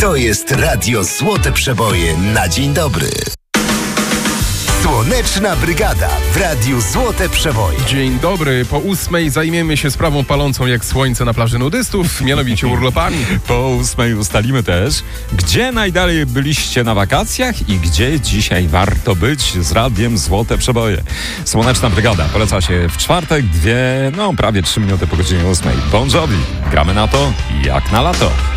To jest Radio Złote Przeboje na dzień dobry. Słoneczna Brygada w Radiu Złote Przeboje. Dzień dobry. Po 8 zajmiemy się sprawą palącą jak słońce na plaży nudystów, mianowicie urlopami. Po 8 ustalimy też, gdzie najdalej byliście na wakacjach i gdzie dzisiaj warto być z Radiem Złote Przeboje. Słoneczna Brygada poleca się w czwartek, prawie 3 minuty po godzinie 8. Bon Jovi. Gramy na to jak na lato.